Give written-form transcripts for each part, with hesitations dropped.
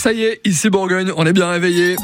Ça y est, ici Bourgogne, on est bien réveillés.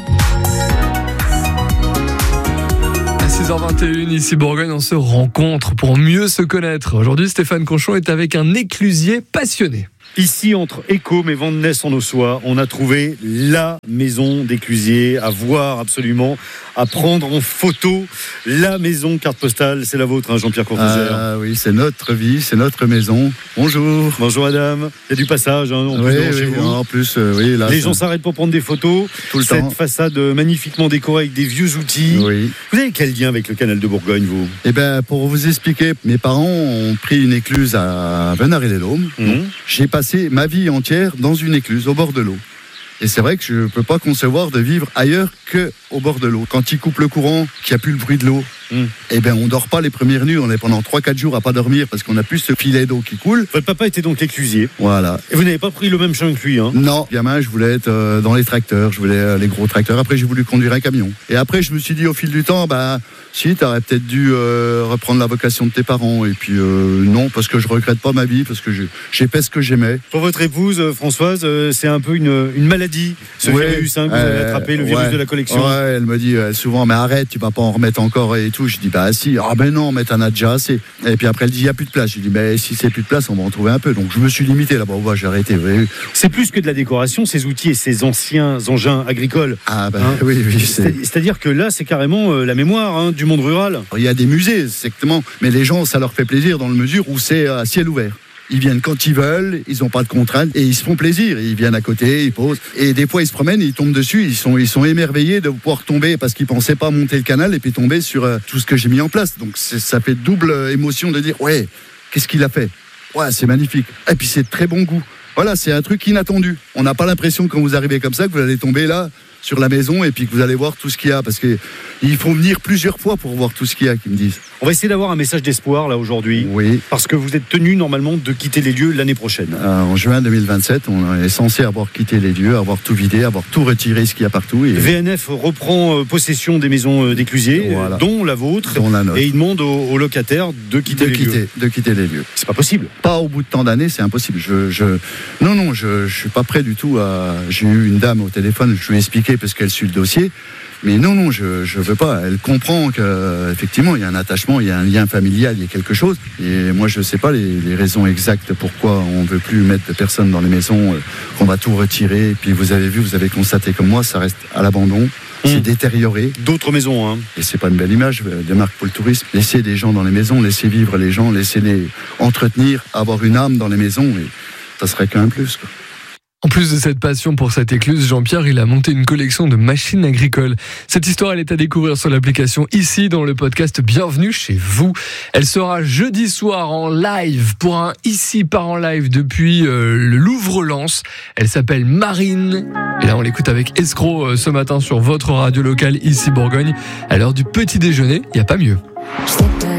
À 6h21, ici Bourgogne, on se rencontre pour mieux se connaître. Aujourd'hui, Stéphane Conchon est avec un éclusier passionné. Ici, entre Écôme et Vandenesse en Ossois, on a trouvé la maison d'éclusier à voir absolument, à prendre en photo. La maison carte postale, c'est la vôtre, hein, Jean-Pierre Courtouzère. Ah oui, c'est notre vie, c'est notre maison. Bonjour. Bonjour madame. Il y a du passage, hein, chez vous. En plus, oui. Là, les gens s'arrêtent pour prendre des photos. Tout le Cette temps. façade magnifiquement décorée avec des vieux outils. Oui. Vous avez quel lien avec le canal de Bourgogne, vous ? Eh bien, pour vous expliquer, mes parents ont pris une écluse à Venaré-les-Laumes. J'ai passé ma vie entière dans une écluse au bord de l'eau. Et c'est vrai que je ne peux pas concevoir de vivre ailleurs qu'au bord de l'eau. Quand il coupe le courant, qu'il n'y a plus le bruit de l'eau, eh ben on ne dort pas les premières nuits. On est pendant 3-4 jours à pas dormir parce qu'on n'a plus ce filet d'eau qui coule. Votre papa était donc l'éclusier. Voilà. Et vous n'avez pas pris le même chemin que lui, hein ? Non, gamin, je voulais être dans les tracteurs, je voulais les gros tracteurs. Après, j'ai voulu conduire un camion. Et après, je me suis dit au fil du temps, si, t'aurais peut-être dû reprendre la vocation de tes parents. Et puis non, parce que je regrette pas ma vie, parce que j'ai fait ce que j'aimais. Pour votre épouse, Françoise, c'est un peu une maladie, ce virus que vous avez attrapé, le virus de la collection. Ouais, elle me dit souvent, mais arrête, tu vas pas en remettre encore et tout. Je dis, si. Ah ben non, mais t'en as déjà assez. Et puis après, elle dit, il n'y a plus de place. Je dis, mais si c'est plus de place, on va en trouver un peu. Donc je me suis limité là-bas. J'ai arrêté. Vous avez vu. C'est plus que de la décoration, ces outils et ces anciens engins agricoles. Oui. C'est-à-dire que là, c'est carrément la mémoire du monde rural. Il y a des musées, exactement. Mais les gens, ça leur fait plaisir dans la mesure où c'est à ciel ouvert. Ils viennent quand ils veulent, ils n'ont pas de contraintes et ils se font plaisir. Ils viennent à côté, ils posent. Et des fois, ils se promènent, ils tombent dessus. Ils sont émerveillés de pouvoir tomber parce qu'ils ne pensaient pas monter le canal et puis tomber sur tout ce que j'ai mis en place. Donc ça fait double émotion de dire, ouais, qu'est-ce qu'il a fait ? Ouais, c'est magnifique. Et puis c'est de très bon goût. Voilà, c'est un truc inattendu. On n'a pas l'impression quand vous arrivez comme ça que vous allez tomber là sur la maison et puis que vous allez voir tout ce qu'il y a, parce qu'il faut venir plusieurs fois pour voir tout ce qu'il y a, qu'ils me disent. On va essayer d'avoir un message d'espoir là aujourd'hui. Oui. Parce que vous êtes tenu normalement de quitter les lieux l'année prochaine. En juin 2027, on est censé avoir quitté les lieux, avoir tout vidé, avoir tout retiré ce qu'il y a partout. Et VNF reprend possession des maisons d'éclusiers, voilà. Dont la vôtre, dont la nôtre. Et il demande aux locataires de quitter les lieux. De quitter les lieux. C'est pas possible. Pas au bout de tant d'années, c'est impossible. Non, je suis pas prêt du tout à... J'ai eu une dame au téléphone, je lui ai expliqué parce qu'elle suit le dossier. Mais non, je veux pas. Elle comprend qu'effectivement, il y a un attachement, il y a un lien familial, il y a quelque chose. Et moi, je sais pas les raisons exactes pourquoi on veut plus mettre de personnes dans les maisons, qu'on va tout retirer. Et puis vous avez constaté comme moi, ça reste à l'abandon. C'est détérioré. D'autres maisons, hein. Et c'est pas une belle image de marque pour le tourisme. Laissez des gens dans les maisons, laissez vivre les gens, laissez-les entretenir, avoir une âme dans les maisons. Et ça serait qu'un plus, quoi. En plus de cette passion pour cette écluse, Jean-Pierre, il a monté une collection de machines agricoles. Cette histoire, elle est à découvrir sur l'application ici dans le podcast Bienvenue chez vous. Elle sera jeudi soir en live pour un Ici part en live depuis le Louvre-Lens. Elle s'appelle Marine. Et là, on l'écoute avec Escroc ce matin sur votre radio locale ici Bourgogne. À l'heure du petit déjeuner, il n'y a pas mieux.